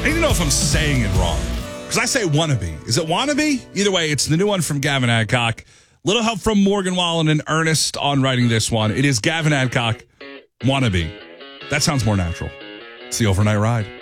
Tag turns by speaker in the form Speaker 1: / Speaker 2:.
Speaker 1: need to know if I'm saying it wrong. Because I say wannabe. Is it wannabe? Either way, it's the new one from Gavin Adcock. Little help from Morgan Wallen and Ernest on writing this one. It is Gavin Adcock, wannabe. That sounds more natural. It's the Overnight Ride.